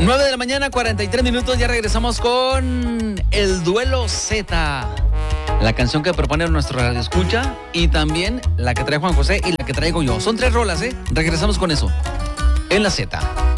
9 de la mañana, 43 minutos. Ya regresamos con el Duelo Z. La canción que propone nuestro radio escucha y también la que trae Juan José y la que traigo yo. Son 3 rolas, ¿eh? Regresamos con eso en la Z.